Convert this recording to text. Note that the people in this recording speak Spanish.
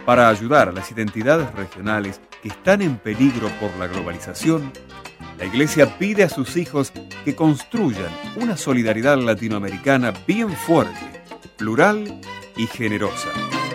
Para ayudar a las identidades regionales que están en peligro por la globalización, la Iglesia pide a sus hijos que construyan una solidaridad latinoamericana bien fuerte, plural y generosa.